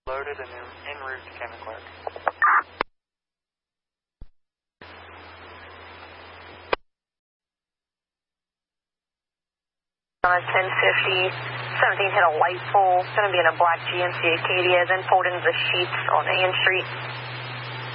Loaded and en route to Kennewick. On a 1050, 17 hit a light pole. It's going to be in a black GMC Acadia, then pulled into the sheets on Ann Street.